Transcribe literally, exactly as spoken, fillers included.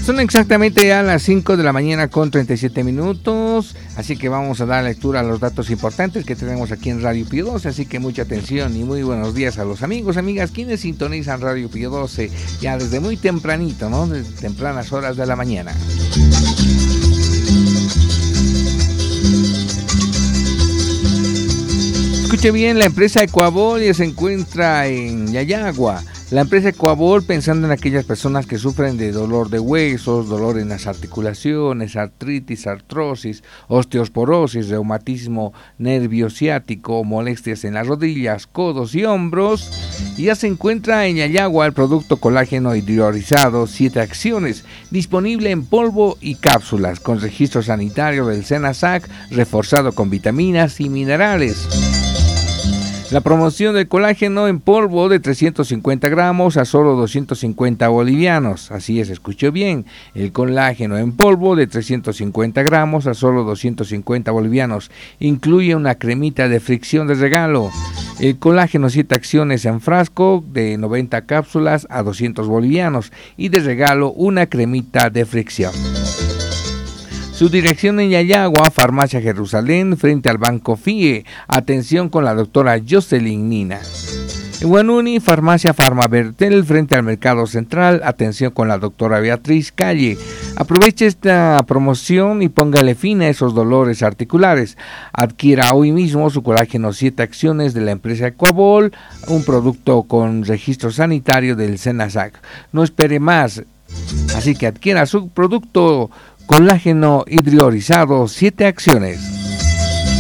Son exactamente ya las cinco de la mañana con treinta y siete minutos, así que vamos a dar lectura a los datos importantes que tenemos aquí en Radio Pío doce, así que mucha atención y muy buenos días a los amigos, amigas, quienes sintonizan Radio Pío doce ya desde muy tempranito, ¿no? Desde tempranas horas de la mañana. Escuche bien, la empresa Ecuabol ya se encuentra en Yayagua. La empresa Ecuabol, pensando en aquellas personas que sufren de dolor de huesos, dolor en las articulaciones, artritis, artrosis, osteosporosis, reumatismo nervio ciático, molestias en las rodillas, codos y hombros, ya se encuentra en Yayagua el producto colágeno hidrolizado siete acciones, disponible en polvo y cápsulas, con registro sanitario del SENASAC, reforzado con vitaminas y minerales. La promoción del colágeno en polvo de trescientos cincuenta gramos a solo doscientos cincuenta bolivianos. Así es, escuchó bien. El colágeno en polvo de trescientos cincuenta gramos a solo doscientos cincuenta bolivianos. Incluye una cremita de fricción de regalo. El colágeno siete acciones en frasco de noventa cápsulas a doscientos bolivianos. Y de regalo una cremita de fricción. Su dirección en Yayagua, Farmacia Jerusalén, frente al Banco F I E. Atención con la doctora Jocelyn Nina. En Huanuni, Farmacia Farmabertel, frente al Mercado Central. Atención con la doctora Beatriz Calle. Aproveche esta promoción y póngale fin a esos dolores articulares. Adquiera hoy mismo su colágeno siete acciones de la empresa Ecuabol, un producto con registro sanitario del SENASAC. No espere más, así que adquiera su producto colágeno hidrolizado siete acciones.